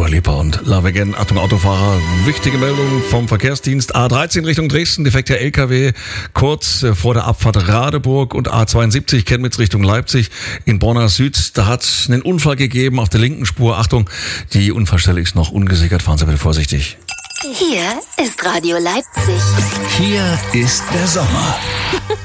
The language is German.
Dua Lipa und Love Again. Achtung, Autofahrer, wichtige Meldung vom Verkehrsdienst. A13 Richtung Dresden, defekter LKW, kurz vor der Abfahrt Radeburg, und A72 Chemnitz Richtung Leipzig in Bonner Süd. Da hat es einen Unfall gegeben auf der linken Spur. Achtung, die Unfallstelle ist noch ungesichert. Fahren Sie bitte vorsichtig. Hier ist Radio Leipzig. Hier ist der Sommer.